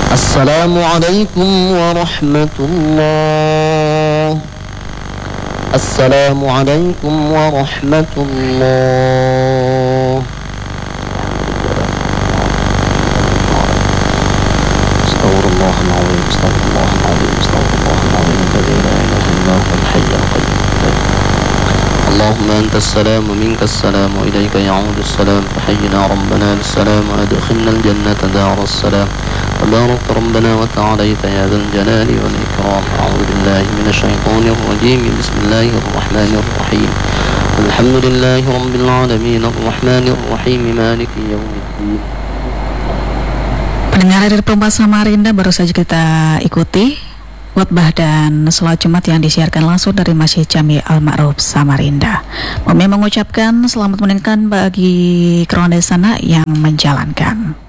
Assalamualaikum warahmatullah. Assalamualaikum warahmatullah. Astaghfirullahaladzim, astaghfirullahaladzim, astaghfirullahaladzim. La ilaha illallah al-hayyul qayyum. Allahumma antas salam wa minkas salam wa ilaika ya'udus salam. Fahayyina rabbana bis-salam wa adkhilna al-jannata daras salam. وبارك ربنا وتعاليت يا ذا الجلال والإكرام. أعوذ بالله من الشيطان الرجيم. بسم الله الرحمن الرحيم. الحمد لله رب العالمين الرحمن الرحيم مالك يوم الدين. Pendengar dari Perempat Samarinda, baru saja kita ikuti khutbah dan salat Jumat yang disiarkan langsung dari Masjid Jami Al-Ma'ruf Samarinda. Kami mengucapkan selamat menunaikan bagi kerondi sana yang menjalankan.